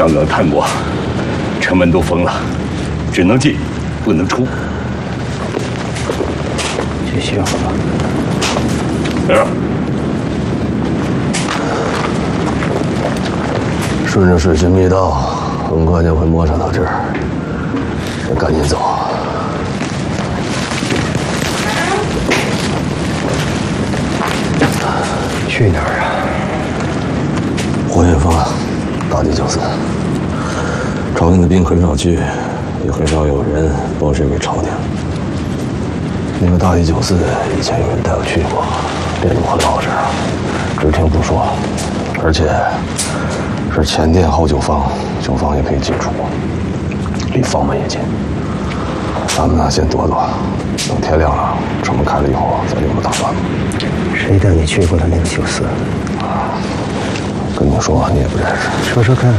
刚刚探过，城门都封了，只能进，不能出。 去歇会儿吧。 是。 顺着水循密道，很快就会摸上到这儿。赶紧走。 去哪儿啊？ 火焰峰，大地酒肆。朝廷的兵很少去，也很少有人帮身给朝廷。那个大地酒肆以前有人带我去过，店主很老实，只听不说，而且是前店后酒坊，酒坊也可以进出，离房门也近。咱们呢，先躲躲，等天亮了，城门开了以后再有个打算。 谁带你去过的那个酒肆？ 跟你说，你也不认识。 说说看。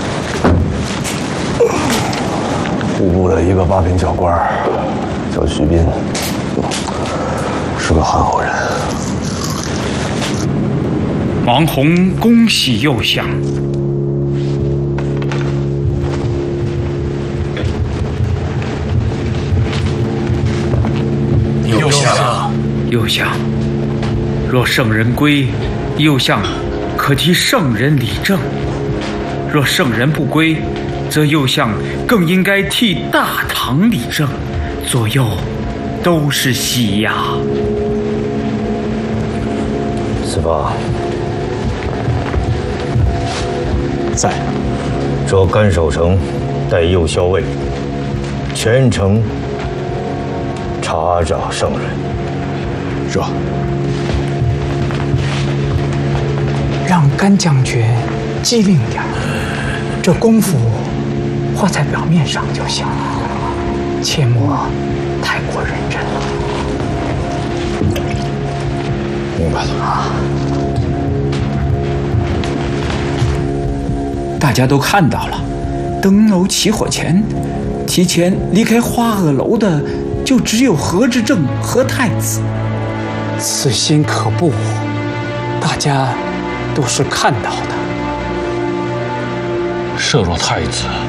户部的一个八品小官，叫徐斌，是个憨厚人。 王弘恭喜右相。 右相， 右相，若圣人归，右相可替圣人理政；若圣人不归，则右相更应该替大唐理政，左右都是喜呀。 司马在。 着甘守城，带右校尉，全城查找圣人。 是。 让甘将军机灵点儿，这功夫画在表面上就行了，切莫太过认真了。 明白了。 大家都看到了，登楼起火前，提前离开花萼楼的就只有何之正和太子。此心可怖，大家都是看到的。 设若太子